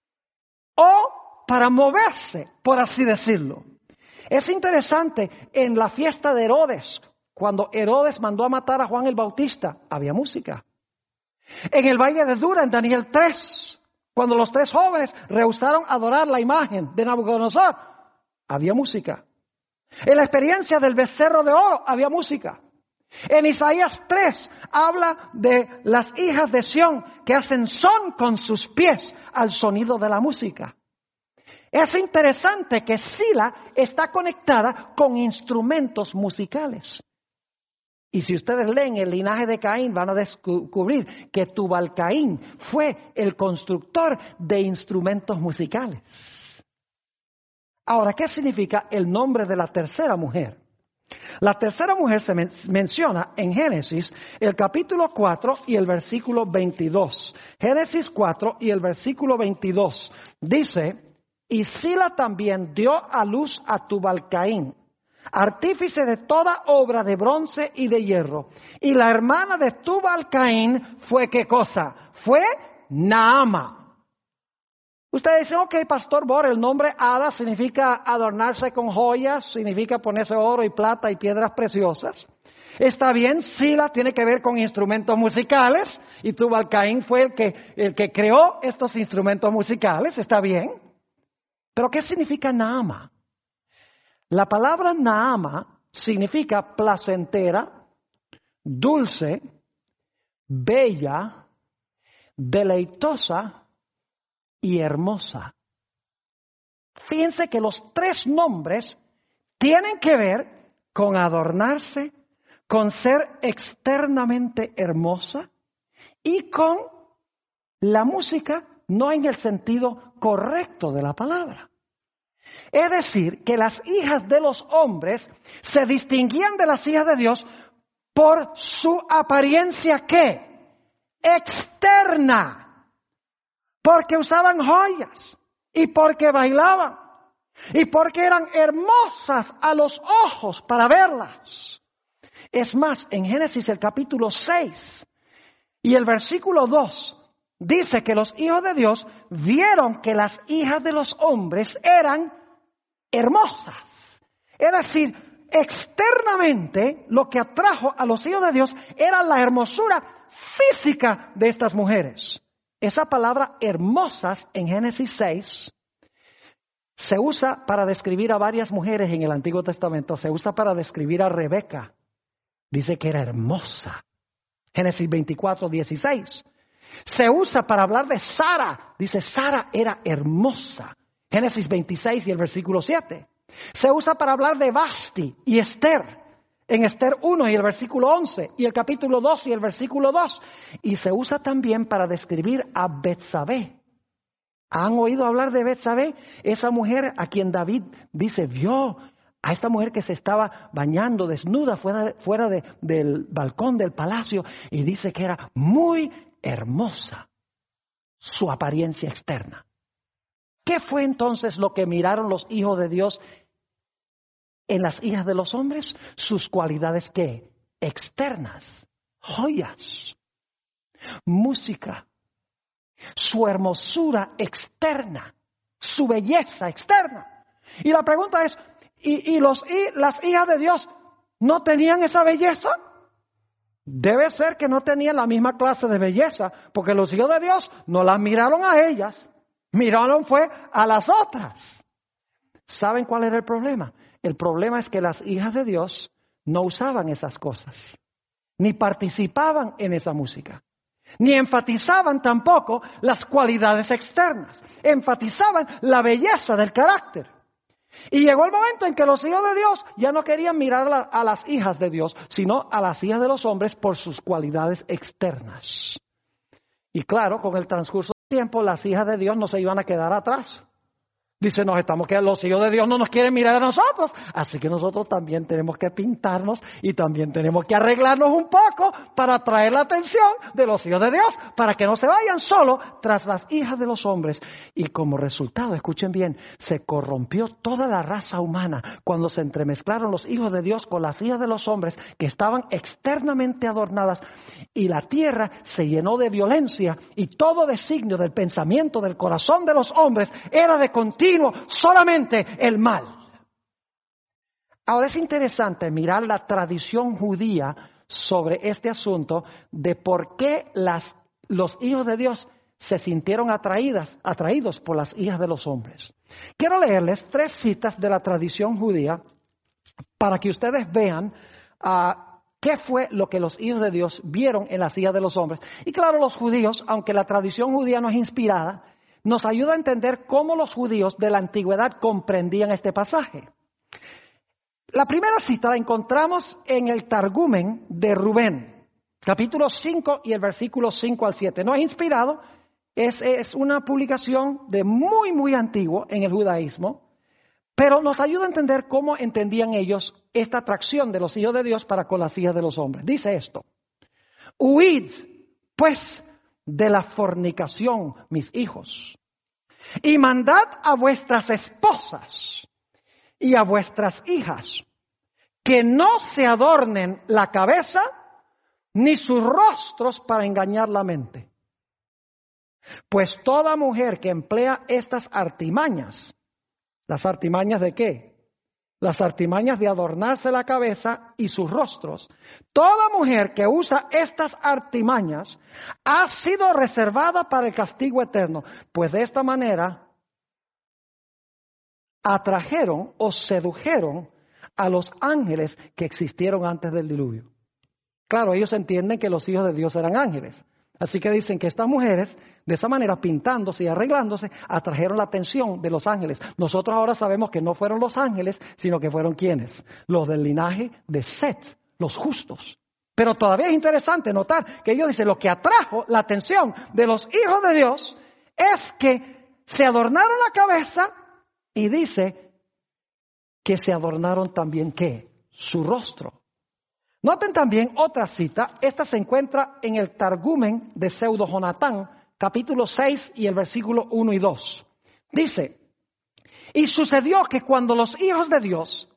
o para moverse, por así decirlo. Es interesante, en la fiesta de Herodes, cuando Herodes mandó a matar a Juan el Bautista, había música. En el baile de Dura, en Daniel tres, cuando los tres jóvenes rehusaron adorar la imagen de Nabucodonosor, había música. En la experiencia del becerro de oro, había música. En Isaías tres habla de las hijas de Sión que hacen son con sus pies al sonido de la música. Es interesante que Sila está conectada con instrumentos musicales. Y si ustedes leen el linaje de Caín, van a descubrir que Tubal-Caín fue el constructor de instrumentos musicales. Ahora, ¿qué significa el nombre de la tercera mujer? La tercera mujer se men- menciona en Génesis, el capítulo cuatro y el versículo veintidós. Génesis cuatro y el versículo veintidós dice, y Sila también dio a luz a Tubal-Caín, artífice de toda obra de bronce y de hierro. Y la hermana de Tubal-Caín fue, ¿qué cosa? Fue Naama. Ustedes dicen, ok, Pastor Bor, el nombre Ada significa adornarse con joyas, significa ponerse oro y plata y piedras preciosas. Está bien, Sila tiene que ver con instrumentos musicales y Tubal-Caín fue el que, el que creó estos instrumentos musicales, está bien. Pero ¿qué significa Naama? La palabra Naama significa placentera, dulce, bella, deleitosa y hermosa. Fíjense que los tres nombres tienen que ver con adornarse, con ser externamente hermosa y con la música, no en el sentido correcto de la palabra. Es decir, que las hijas de los hombres se distinguían de las hijas de Dios por su apariencia, ¿qué? Externa. Porque usaban joyas y porque bailaban y porque eran hermosas a los ojos para verlas. Es más, en Génesis el capítulo seis y el versículo dos dice que los hijos de Dios vieron que las hijas de los hombres eran hermosas. Es decir, externamente lo que atrajo a los hijos de Dios era la hermosura física de estas mujeres. Esa palabra hermosas en Génesis seis se usa para describir a varias mujeres en el Antiguo Testamento. Se usa para describir a Rebeca. Dice que era hermosa. Génesis veinticuatro, dieciséis. Se usa para hablar de Sara. Dice, Sara era hermosa. Génesis veintiséis y el versículo siete. Se usa para hablar de Vasti y Esther. En Esther uno y el versículo once. Y el capítulo dos y el versículo dos. Y se usa también para describir a Betsabé. ¿Han oído hablar de Betsabé? Esa mujer a quien David dice, vio a esta mujer que se estaba bañando desnuda fuera, fuera de, del balcón del palacio. Y dice que era muy hermosa su apariencia externa. ¿Qué fue entonces lo que miraron los hijos de Dios en las hijas de los hombres? Sus cualidades, ¿qué? Externas, joyas, música, su hermosura externa, su belleza externa. Y la pregunta es, ¿y, y, los, y las hijas de Dios no tenían esa belleza? Debe ser que no tenían la misma clase de belleza, porque los hijos de Dios no las miraron a ellas, miraron fue a las otras. ¿Saben cuál era el problema? El problema es que las hijas de Dios no usaban esas cosas, ni participaban en esa música, ni enfatizaban tampoco las cualidades externas, enfatizaban la belleza del carácter. Y llegó el momento en que los hijos de Dios ya no querían mirar a, la, a las hijas de Dios, sino a las hijas de los hombres por sus cualidades externas. Y claro, con el transcurso del tiempo, las hijas de Dios no se iban a quedar atrás. Dice, nos estamos que los hijos de Dios no nos quieren mirar a nosotros, así que nosotros también tenemos que pintarnos y también tenemos que arreglarnos un poco para atraer la atención de los hijos de Dios, para que no se vayan solo tras las hijas de los hombres. Y como resultado, escuchen bien, se corrompió toda la raza humana cuando se entremezclaron los hijos de Dios con las hijas de los hombres que estaban externamente adornadas, y la tierra se llenó de violencia, y todo designio del pensamiento del corazón de los hombres era de continuo solamente el mal. Ahora es interesante mirar la tradición judía sobre este asunto de por qué las, los hijos de Dios se sintieron atraídas, atraídos por las hijas de los hombres. Quiero leerles tres citas de la tradición judía para que ustedes vean uh, qué fue lo que los hijos de Dios vieron en las hijas de los hombres. Y claro, los judíos, aunque la tradición judía no es inspirada, nos ayuda a entender cómo los judíos de la antigüedad comprendían este pasaje. La primera cita la encontramos en el Targumen de Rubén, capítulo cinco y el versículo cinco al siete. No es inspirado, es, es una publicación de muy, muy antiguo en el judaísmo, pero nos ayuda a entender cómo entendían ellos esta atracción de los hijos de Dios para con las hijas de los hombres. Dice esto: huid, pues, de la fornicación, mis hijos, y mandad a vuestras esposas y a vuestras hijas que no se adornen la cabeza ni sus rostros para engañar la mente. Pues toda mujer que emplea estas artimañas, ¿las artimañas de qué? Las artimañas de adornarse la cabeza y sus rostros. Toda mujer que usa estas artimañas ha sido reservada para el castigo eterno, pues de esta manera atrajeron o sedujeron a los ángeles que existieron antes del diluvio. Claro, ellos entienden que los hijos de Dios eran ángeles. Así que dicen que estas mujeres, de esa manera, pintándose y arreglándose, atrajeron la atención de los ángeles. Nosotros ahora sabemos que no fueron los ángeles, sino que fueron ¿quiénes? Los del linaje de Set, los justos. Pero todavía es interesante notar que ellos dicen, lo que atrajo la atención de los hijos de Dios es que se adornaron la cabeza, y dice que se adornaron también, ¿qué? Su rostro. Noten también otra cita, esta se encuentra en el Targumen de Pseudo Jonatán, capítulo seis y el versículo uno y dos. Dice, y sucedió que cuando los hijos de Dios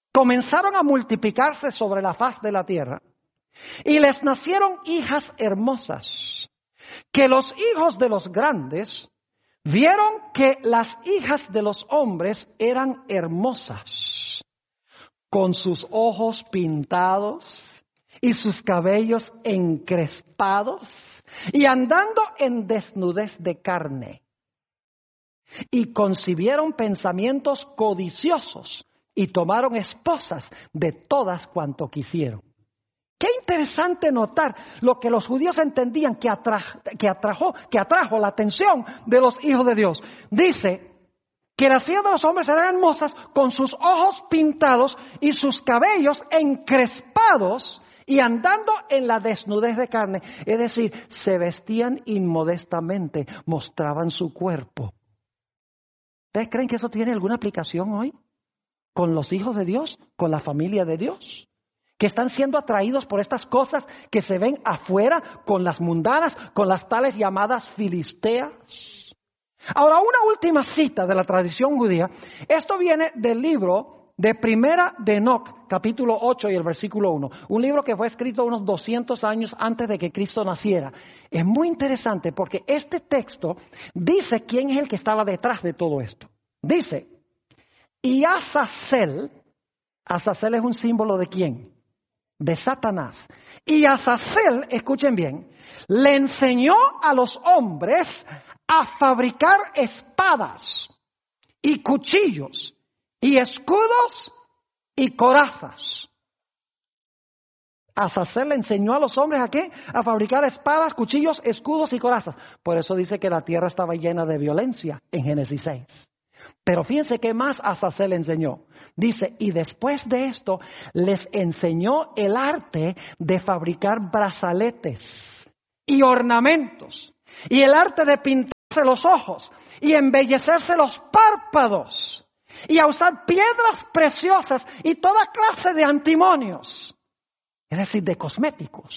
comenzaron a multiplicarse sobre la faz de la tierra, y les nacieron hijas hermosas, que los hijos de los grandes vieron que las hijas de los hombres eran hermosas, con sus ojos pintados y sus cabellos encrespados, y andando en desnudez de carne. Y concibieron pensamientos codiciosos, y tomaron esposas de todas cuanto quisieron. Qué interesante notar lo que los judíos entendían que, atra- que, atrajo, que atrajo la atención de los hijos de Dios. Dice que las hijas de los hombres eran hermosas, con sus ojos pintados y sus cabellos encrespados, y andando en la desnudez de carne. Es decir, se vestían inmodestamente, mostraban su cuerpo. ¿Ustedes creen que eso tiene alguna aplicación hoy? ¿Con los hijos de Dios? ¿Con la familia de Dios? Que están siendo atraídos por estas cosas que se ven afuera, con las mundanas, con las tales llamadas filisteas. Ahora, una última cita de la tradición judía. Esto viene del libro de Primera de Enoc, capítulo ocho y el versículo uno. Un libro que fue escrito unos doscientos años antes de que Cristo naciera. Es muy interesante porque este texto dice quién es el que estaba detrás de todo esto. Dice, y Azazel, Azazel es un símbolo de quién? De Satanás. Y Azazel, escuchen bien, le enseñó a los hombres a fabricar espadas y cuchillos y escudos y corazas. Azazel le enseñó a los hombres a qué? A fabricar espadas, cuchillos, escudos y corazas. Por eso dice que la tierra estaba llena de violencia en Génesis seis. Pero fíjense qué más Azazel enseñó. Dice, y después de esto les enseñó el arte de fabricar brazaletes y ornamentos, y el arte de pintarse los ojos y embellecerse los párpados, y a usar piedras preciosas y toda clase de antimonios, es decir, de cosméticos.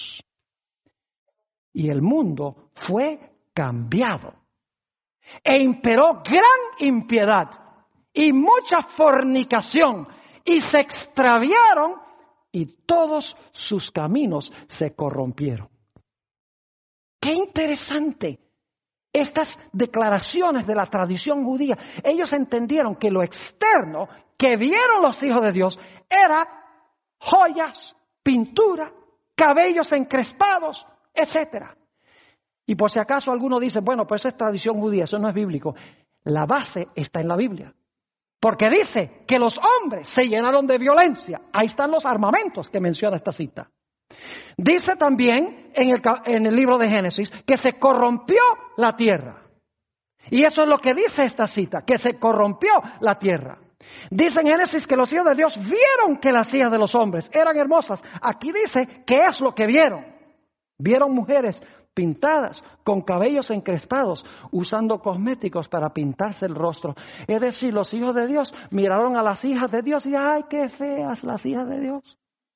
Y el mundo fue cambiado, e imperó gran impiedad y mucha fornicación, y se extraviaron, y todos sus caminos se corrompieron. ¡Qué interesante! Estas declaraciones de la tradición judía, ellos entendieron que lo externo que vieron los hijos de Dios era joyas, pintura, cabellos encrespados, etcétera. Y por si acaso alguno dice, bueno, pues es tradición judía, eso no es bíblico. La base está en la Biblia. Porque dice que los hombres se llenaron de violencia. Ahí están los armamentos que menciona esta cita. Dice también en el, en el libro de Génesis que se corrompió la tierra. Y eso es lo que dice esta cita, que se corrompió la tierra. Dice en Génesis que los hijos de Dios vieron que las hijas de los hombres eran hermosas. Aquí dice qué es lo que vieron. Vieron mujeres pintadas, con cabellos encrespados, usando cosméticos para pintarse el rostro. Es decir, los hijos de Dios miraron a las hijas de Dios y ¡ay, qué feas las hijas de Dios!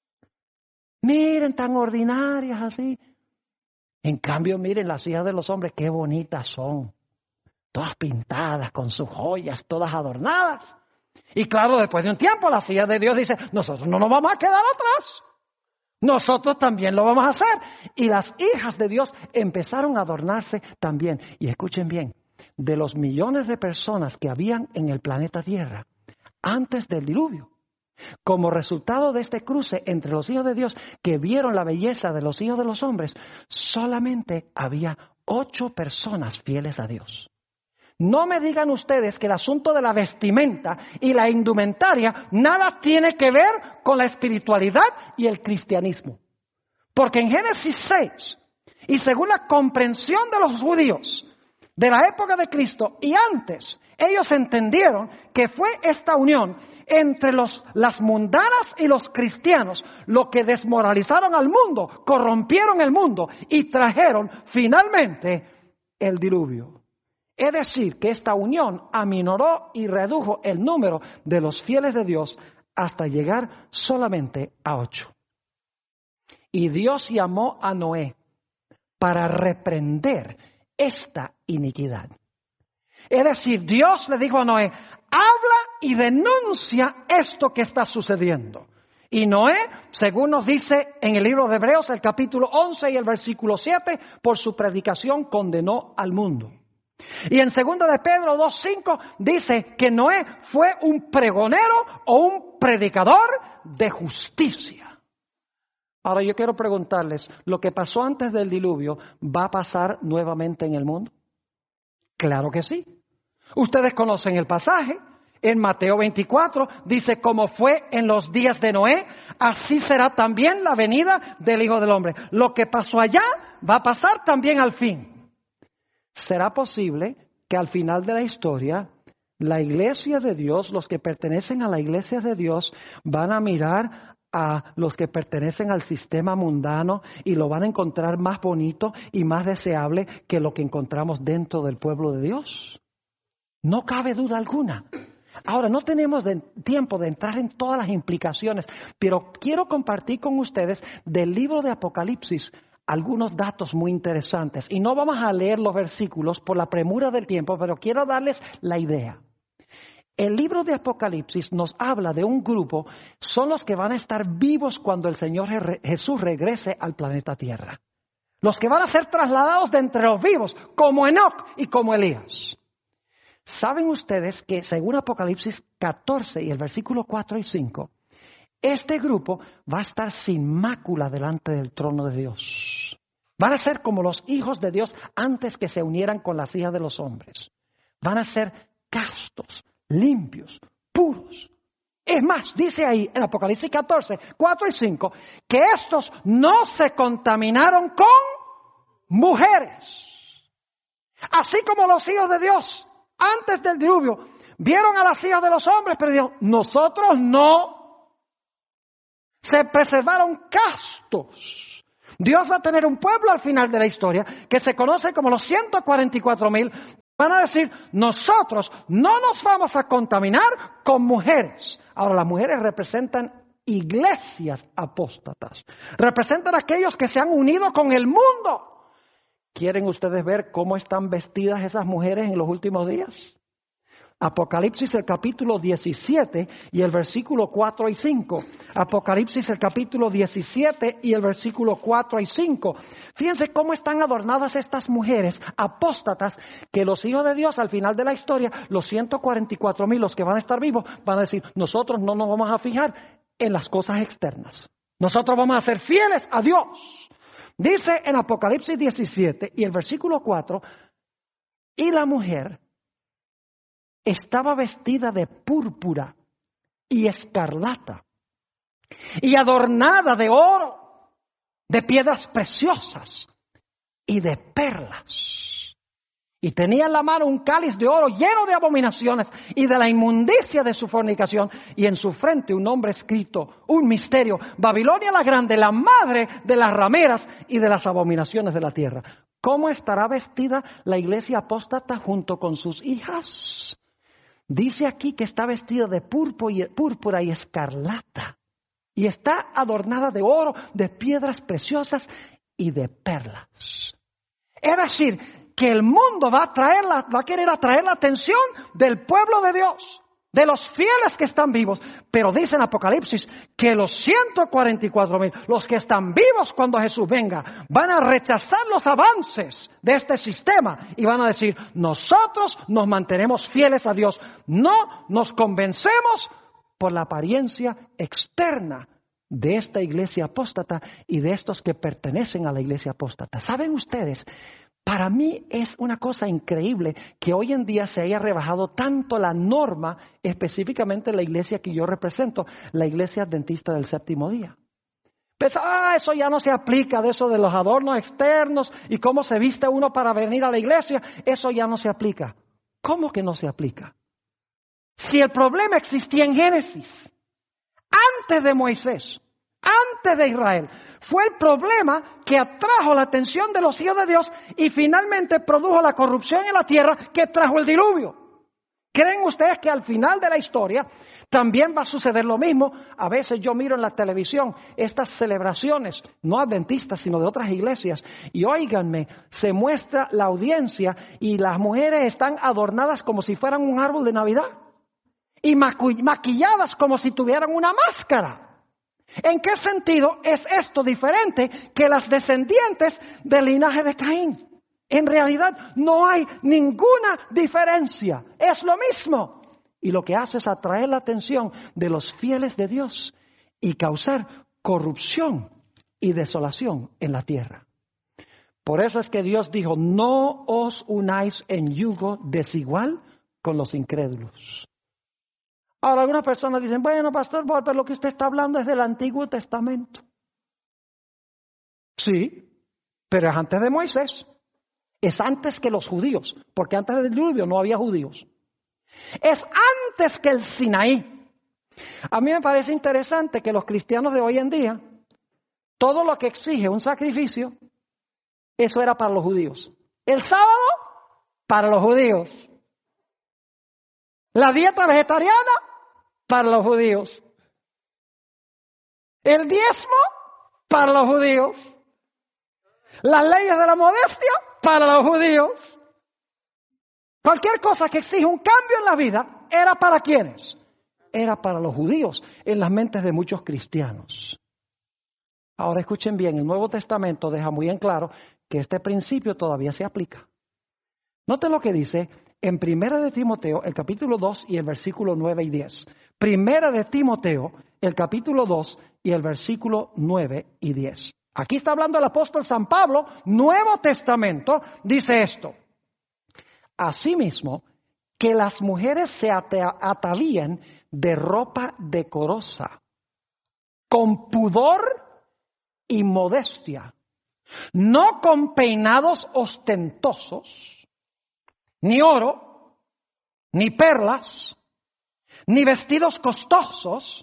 Miren, tan ordinarias así. En cambio, miren las hijas de los hombres, qué bonitas son. Todas pintadas, con sus joyas, todas adornadas. Y claro, después de un tiempo, las hijas de Dios dicen, nosotros no nos vamos a quedar atrás. Nosotros también lo vamos a hacer. Y las hijas de Dios empezaron a adornarse también. Y escuchen bien, de los millones de personas que habían en el planeta Tierra antes del diluvio, como resultado de este cruce entre los hijos de Dios que vieron la belleza de los hijos de los hombres, solamente había ocho personas fieles a Dios. No me digan ustedes que el asunto de la vestimenta y la indumentaria nada tiene que ver con la espiritualidad y el cristianismo. Porque en Génesis seis, y según la comprensión de los judíos de la época de Cristo y antes, ellos entendieron que fue esta unión entre los, las mundanas y los cristianos lo que desmoralizaron al mundo, corrompieron el mundo y trajeron finalmente el diluvio. Es decir, que esta unión aminoró y redujo el número de los fieles de Dios hasta llegar solamente a ocho. Y Dios llamó a Noé para reprender esta iniquidad. Es decir, Dios le dijo a Noé, habla y denuncia esto que está sucediendo. Y Noé, según nos dice en el libro de Hebreos, el capítulo once y el versículo siete, por su predicación condenó al mundo. Y en segunda de Pedro dos cinco dice que Noé fue un pregonero o un predicador de justicia. Ahora yo quiero preguntarles, ¿lo que pasó antes del diluvio va a pasar nuevamente en el mundo? Claro que sí. Ustedes conocen el pasaje. En Mateo veinticuatro dice, como fue en los días de Noé, así será también la venida del Hijo del Hombre. Lo que pasó allá va a pasar también al fin. ¿Será posible que al final de la historia, la iglesia de Dios, los que pertenecen a la iglesia de Dios, van a mirar a los que pertenecen al sistema mundano y lo van a encontrar más bonito y más deseable que lo que encontramos dentro del pueblo de Dios? No cabe duda alguna. Ahora, no tenemos de, tiempo de entrar en todas las implicaciones, pero quiero compartir con ustedes del libro de Apocalipsis algunos datos muy interesantes. Y no vamos a leer los versículos por la premura del tiempo, pero quiero darles la idea. El libro de Apocalipsis nos habla de un grupo, son los que van a estar vivos cuando el Señor Jesús regrese al planeta Tierra. Los que van a ser trasladados de entre los vivos, como Enoc y como Elías. ¿Saben ustedes que según Apocalipsis catorce y el versículo cuatro y cinco, este grupo va a estar sin mácula delante del trono de Dios? Van a ser como los hijos de Dios antes que se unieran con las hijas de los hombres. Van a ser castos, limpios, puros. Es más, dice ahí en Apocalipsis catorce, cuatro y cinco, que estos no se contaminaron con mujeres. Así como los hijos de Dios antes del diluvio vieron a las hijas de los hombres, pero dijeron, nosotros no. Se preservaron castos. Dios va a tener un pueblo al final de la historia que se conoce como los ciento cuarenta y cuatro mil. Van a decir, nosotros no nos vamos a contaminar con mujeres. Ahora, las mujeres representan iglesias apóstatas. Representan a aquellos que se han unido con el mundo. ¿Quieren ustedes ver cómo están vestidas esas mujeres en los últimos días? Apocalipsis el capítulo diecisiete y el versículo cuatro y cinco. Apocalipsis el capítulo diecisiete y el versículo cuatro y cinco. Fíjense cómo están adornadas estas mujeres apóstatas, que los hijos de Dios al final de la historia, los ciento cuarenta y cuatro mil, los que van a estar vivos, van a decir, nosotros no nos vamos a fijar en las cosas externas. Nosotros vamos a ser fieles a Dios. Dice en Apocalipsis diecisiete y el versículo cuatro, y la mujer estaba vestida de púrpura y escarlata y adornada de oro, de piedras preciosas y de perlas. Y tenía en la mano un cáliz de oro lleno de abominaciones y de la inmundicia de su fornicación, y en su frente un nombre escrito, un misterio: Babilonia la grande, la madre de las rameras y de las abominaciones de la tierra. ¿Cómo estará vestida la iglesia apóstata junto con sus hijas? Dice aquí que está vestida de púrpura y escarlata, y está adornada de oro, de piedras preciosas y de perlas. Es decir, que el mundo va a, traer la, va a querer atraer la atención del pueblo de Dios, de los fieles que están vivos. Pero dice en Apocalipsis que los ciento cuarenta y cuatro mil, los que están vivos cuando Jesús venga, van a rechazar los avances de este sistema y van a decir, nosotros nos mantenemos fieles a Dios, no nos convencemos por la apariencia externa de esta iglesia apóstata y de estos que pertenecen a la iglesia apóstata. ¿Saben ustedes? Para mí es una cosa increíble que hoy en día se haya rebajado tanto la norma, específicamente la iglesia que yo represento, la iglesia adventista del séptimo día. Pues, ah, eso ya no se aplica, de eso de los adornos externos y cómo se viste uno para venir a la iglesia, eso ya no se aplica. ¿Cómo que no se aplica? Si el problema existía en Génesis, antes de Moisés, antes de Israel, fue el problema que atrajo la atención de los hijos de Dios y finalmente produjo la corrupción en la tierra que trajo el diluvio. ¿Creen ustedes que al final de la historia también va a suceder lo mismo? A veces yo miro en la televisión estas celebraciones, no adventistas, sino de otras iglesias, y óiganme, se muestra la audiencia y las mujeres están adornadas como si fueran un árbol de Navidad. y macu- maquilladas como si tuvieran una máscara. ¿En qué sentido es esto diferente que las descendientes del linaje de Caín? En realidad no hay ninguna diferencia, es lo mismo. Y lo que hace es atraer la atención de los fieles de Dios y causar corrupción y desolación en la tierra. Por eso es que Dios dijo, no os unáis en yugo desigual con los incrédulos. Ahora algunas personas dicen, bueno, pastor, pero lo que usted está hablando es del Antiguo Testamento. Sí, pero es antes de Moisés. Es antes que los judíos, porque antes del diluvio no había judíos. Es antes que el Sinaí. A mí me parece interesante que los cristianos de hoy en día, todo lo que exige un sacrificio, eso era para los judíos. El sábado, para los judíos. La dieta vegetariana, para los judíos. El diezmo, para los judíos. Las leyes de la modestia, para los judíos. Cualquier cosa que exige un cambio en la vida, ¿era para quiénes? Era para los judíos, en las mentes de muchos cristianos. Ahora escuchen bien, el Nuevo Testamento deja muy en claro que este principio todavía se aplica. Noten lo que dice en Primera de Timoteo, el capítulo dos y el versículo nueve y diez. Primera de Timoteo, el capítulo dos y el versículo nueve y diez. Aquí está hablando el apóstol San Pablo, Nuevo Testamento, dice esto. Asimismo, que las mujeres se atavíen de ropa decorosa, con pudor y modestia, no con peinados ostentosos, ni oro, ni perlas, ni vestidos costosos,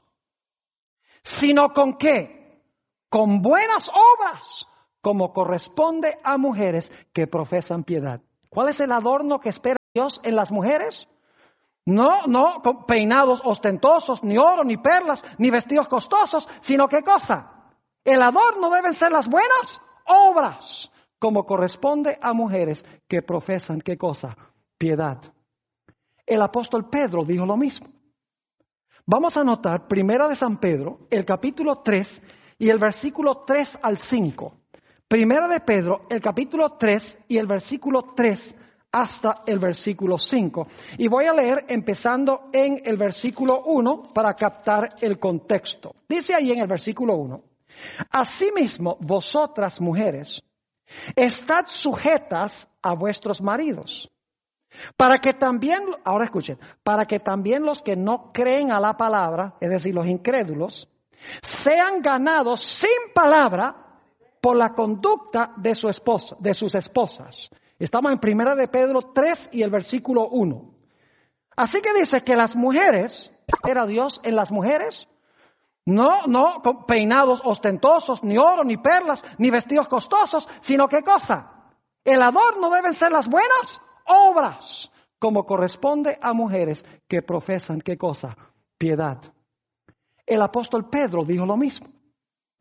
sino con qué? Con buenas obras, como corresponde a mujeres que profesan piedad. ¿Cuál es el adorno que espera Dios en las mujeres? No, no con peinados ostentosos, ni oro, ni perlas, ni vestidos costosos, sino ¿qué cosa? El adorno deben ser las buenas obras, como corresponde a mujeres que profesan ¿qué cosa? Piedad. El apóstol Pedro dijo lo mismo. Vamos a notar Primera de San Pedro, el capítulo tres y el versículo tres al cinco. Primera de Pedro, el capítulo tres y el versículo tres hasta el versículo cinco. Y voy a leer empezando en el versículo uno para captar el contexto. Dice ahí en el versículo uno, asimismo vosotras mujeres, estad sujetas a vuestros maridos, para que también, ahora escuchen, para que también los que no creen a la palabra, es decir, los incrédulos, sean ganados sin palabra por la conducta de su esposa, de sus esposas. Estamos en Primera de Pedro tres y el versículo uno. Así que dice que las mujeres, ¿era Dios en las mujeres? No, no con peinados ostentosos, ni oro, ni perlas, ni vestidos costosos, sino ¿qué cosa? El adorno deben ser las buenas obras, como corresponde a mujeres que profesan ¿qué cosa? Piedad. El apóstol Pedro dijo lo mismo.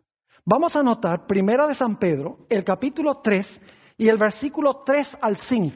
Vamos a notar Primera de San Pedro, el capítulo tres y el versículo tres al cinco.